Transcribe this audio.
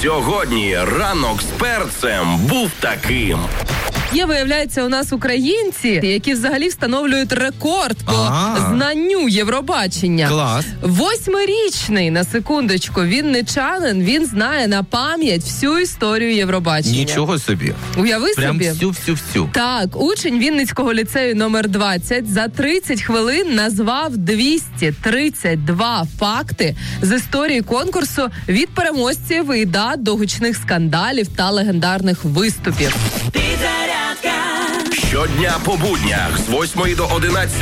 Сьогодні ранок з перцем був таким. Є, виявляється, у нас українці, які взагалі встановлюють рекорд по знанню Євробачення. Клас. 8-річний, на секундочку, вінничанин, він знає на пам'ять всю історію Євробачення. Нічого собі. Уяви Прям собі. всю. Так, учень Вінницького ліцею номер 20 за 30 хвилин назвав 232 факти з історії конкурсу від переможців і дат до гучних скандалів та легендарних виступів. Щодня по буднях з 8 до 11